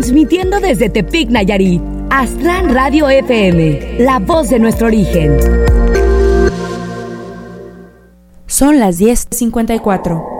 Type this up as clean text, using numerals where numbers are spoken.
Transmitiendo desde Tepic, Nayarit. Aztlán Radio FM, la voz de nuestro origen. Son las 10:54.